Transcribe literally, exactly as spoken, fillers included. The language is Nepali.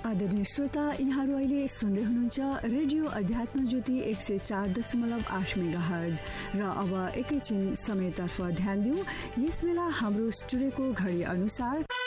आदरणीय श्रोता, यहाँहरू अहिले सुन्दै हुनुहुन्छ रेडियो अध्यात्म ज्योति एक सय चार दशमलव आठ मेगाहर्ज। र अब एकैछिन समयतर्फ ध्यान दिउँ। यस बेला हाम्रो स्टुडियोको घडी अनुसार